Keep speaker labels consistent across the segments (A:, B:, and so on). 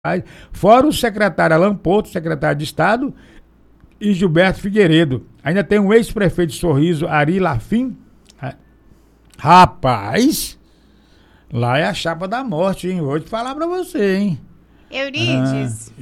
A: Fora o secretário Alan Porto, secretário de Estado, e Gilberto Figueiredo. Ainda tem o ex-prefeito de Sorriso, Ari Lafim. Rapaz, lá é a chapa da morte, hein? Vou te falar pra você, hein?
B: Eurides.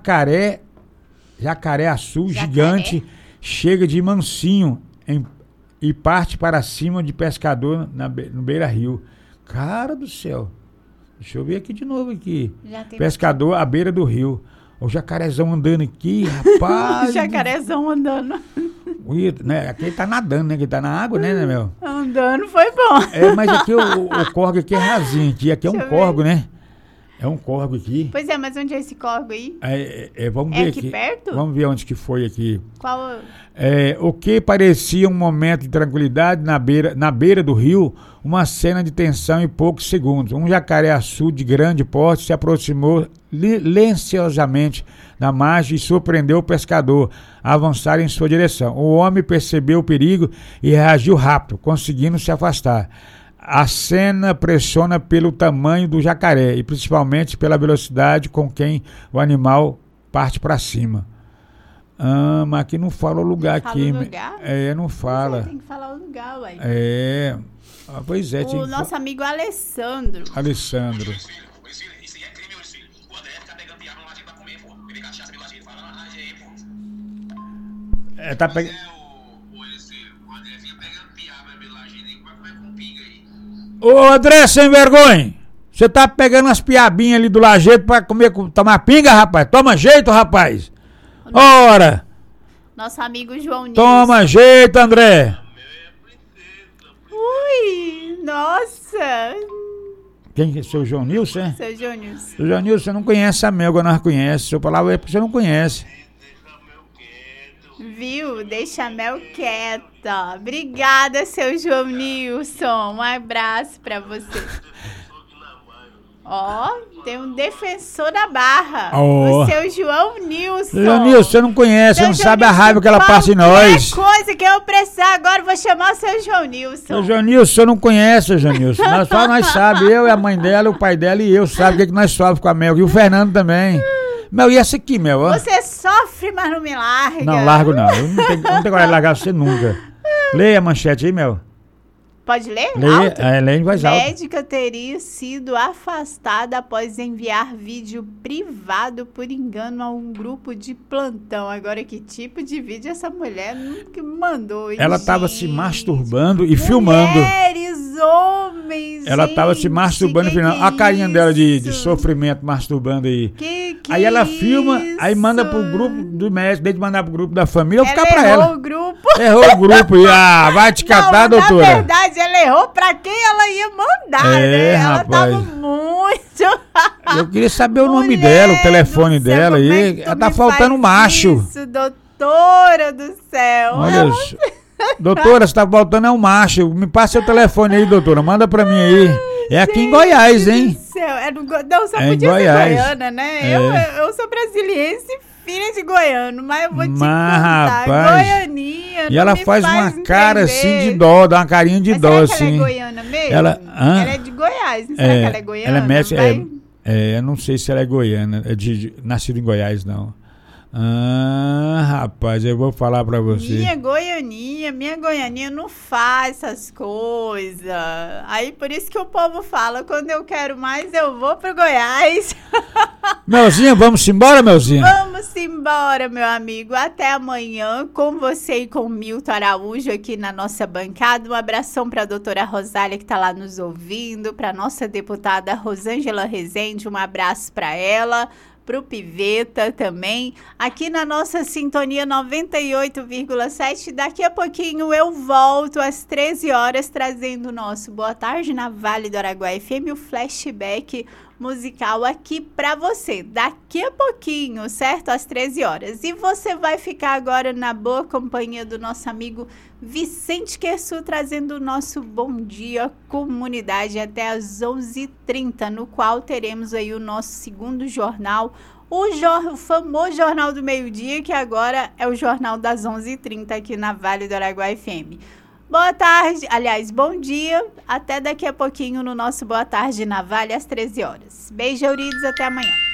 A: Jacareaçu, gigante, chega de mansinho e parte para cima de pescador no Beira-Rio. Cara do céu. Deixa eu ver aqui de novo aqui. Pescador à beira do rio. O jacarezão andando aqui, rapaz.
B: O jacarezão andando.
A: Né? Aqui ele tá nadando, né? Que ele tá na água, né, meu?
B: Andando foi bom.
A: Mas aqui o córrego aqui é rasinho. Aqui é um córrego, né? É um córrego aqui.
B: Pois é, mas onde é esse córrego aí?
A: Vamos ver
B: aqui perto?
A: Vamos ver onde que foi aqui.
B: Qual?
A: O que parecia um momento de tranquilidade na beira do rio, uma cena de tensão em poucos segundos. Um jacaré-açu de grande porte se aproximou silenciosamente da margem e surpreendeu o pescador a avançar em sua direção. O homem percebeu o perigo e reagiu rápido, conseguindo se afastar. A cena pressiona pelo tamanho do jacaré e principalmente pela velocidade com que o animal parte para cima. Mas aqui não fala o lugar aqui.
B: Lugar?
A: Não fala.
B: Tem que falar o lugar, ué.
A: Pois é.
B: O nosso amigo Alessandro.
A: Isso aí é crime, meu filho. O André tá pegando piaba no latinho pra comer, pô. Beber cachaça pelo latinho, falando na aí, pô. Tá pegando... O André vinha pegando piaba pelo latinho aí, vai comer com pinga aí. Ô, André, sem vergonha! Você tá pegando umas piabinhas ali do lajeito pra tomar pinga, rapaz? Toma jeito, rapaz! Ora!
B: Nosso amigo João Nilson.
A: Toma jeito, André!
B: Ui, nossa!
A: Quem é seu João Nilson?
B: Seu João Nilson.
A: Seu João Nilson, você não conhece a Melga, nós conhece. Se eu falar é porque você não conhece.
B: Viu? Deixa a Mel quieta. Obrigada, seu João Nilson. Um abraço pra você. Tem um defensor da Barra. O seu João Nilson.
A: João Nilson, você não conhece, você não sabe a raiva que ela passa em nós.
B: Coisa que eu precisar agora, vou chamar o seu João Nilson.
A: Seu João Nilson, você não conhece, João Nilson. Nós sabemos, eu e a mãe dela, o pai dela e eu, sabe o que nós sofremos com a Mel. E o Fernando também. Mel, e essa aqui, Mel?
B: Você sofre, mas não me larga.
A: Não, largo não. Eu não tenho coragem de largar você nunca. Leia a manchete aí, Mel.
B: Pode ler?
A: Leia em voz alta.
B: Médica teria sido afastada após enviar vídeo privado por engano a um grupo de plantão. Agora, que tipo de vídeo essa mulher nunca mandou?
A: Ela estava se masturbando e filmando.
B: Mulheres, homens,
A: ela estava se masturbando e filmando. Olha a carinha dela de sofrimento masturbando aí. Aí ela filma, aí manda pro grupo do médico, desde de mandar pro grupo da família, eu ficar pra ela.
B: Errou o grupo.
A: Errou o grupo. E vai te catar, doutora.
B: Na verdade, ela errou pra quem ela ia mandar, né? Ela
A: rapaz.
B: tava muito...
A: Eu queria saber o nome dela, o telefone dela aí. Ela tá faltando macho.
B: Isso, doutora do céu.
A: Olha, doutora, você tá faltando um macho. Me passa seu telefone aí, doutora. Manda pra mim aí. É aqui em Goiás, hein?
B: Não, só podia ser Goiânia, né? Eu sou brasiliense, filha de goiano, mas eu vou te contar,
A: rapaz,
B: goianinha.
A: E ela faz uma cara assim de dó, dá uma carinha de dó assim.
B: Será que ela é goiana mesmo? Ela é de Goiás, não será que ela é goiana?
A: Ela é eu não sei se ela é goiana, nascida em Goiás, não. Rapaz, eu vou falar pra você.
B: Minha goianinha não faz essas coisas. Aí por isso que o povo fala, quando eu quero mais, eu vou pro Goiás.
A: Melzinha, vamos embora, Melzinha?
B: Vamos embora, meu amigo. Até amanhã com você e com o Milton Araújo aqui na nossa bancada. Um abração pra doutora Rosália que tá lá nos ouvindo, pra nossa deputada Rosângela Rezende, um abraço pra ela. Pro Piveta também, aqui na nossa sintonia 98,7. Daqui a pouquinho eu volto às 13 horas trazendo o nosso Boa Tarde na Vale do Araguaia FM, o flashback musical aqui pra você. Daqui a pouquinho, certo? Às 13 horas. E você vai ficar agora na boa companhia do nosso amigo Vicente Querçu, trazendo o nosso Bom Dia Comunidade até às 11h30, no qual teremos aí o nosso segundo jornal, o famoso Jornal do Meio-Dia, que agora é o Jornal das 11h30 aqui na Vale do Araguaia FM. Boa tarde, aliás, bom dia. Até daqui a pouquinho no nosso Boa Tarde na Vale, às 13 horas. Beijo, Eurides, até amanhã.